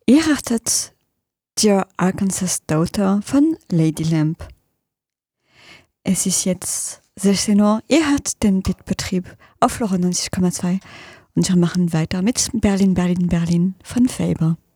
Ihr hörtet Dear Arkansas Daughter von Lady Lamp. Es ist jetzt 16 Uhr. Ihr hört den Betrieb auf Flora 90,2 und wir machen weiter mit Berlin, Berlin, Berlin von Faber.